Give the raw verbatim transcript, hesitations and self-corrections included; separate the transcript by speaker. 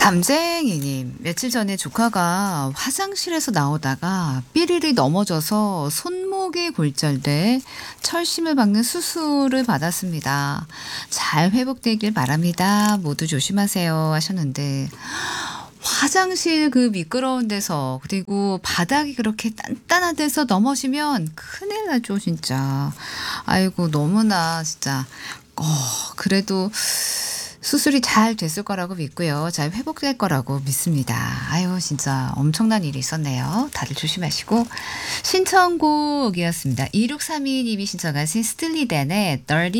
Speaker 1: 담쟁이님, 며칠 전에 조카가 화장실에서 나오다가 삐리리 넘어져서 손목이 골절돼 철심을 박는 수술을 받았습니다. 잘 회복되길 바랍니다. 모두 조심하세요 하셨는데 화장실 그 미끄러운 데서 그리고 바닥이 그렇게 단단한 데서 넘어지면 큰일 나죠 진짜. 아이고 너무나 진짜 어 그래도 수술이 잘 됐을 거라고 믿고요. 잘 회복될 거라고 믿습니다. 아유 진짜 엄청난 일이 있었네요. 다들 조심하시고 신청곡이었습니다. 이육삼이 님이 신청하신 스틸리덴의 Dirty